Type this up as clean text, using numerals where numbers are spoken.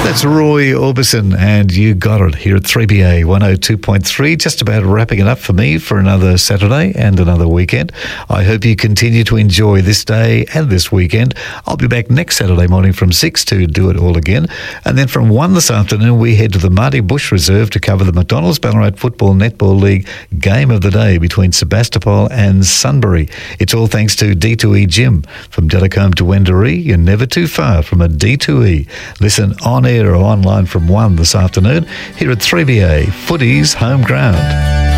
That's Roy Orbison, and you got it here at 3BA 102.3. Just about wrapping it up for me for another Saturday and another weekend. I hope you continue to enjoy this day and this weekend. I'll be back next Saturday morning from 6 to do it all again. And then from 1 this afternoon, we head to the Marty Bush Reserve to cover the McDonald's Ballarat Football Netball League Game of the Day between Sebastopol and Sunbury. It's all thanks to D2E Gym. From Delacombe to Wendouree, you're never too far from a D2E. Listen on air or online from 1 this afternoon here at 3BA Footy's Home Ground.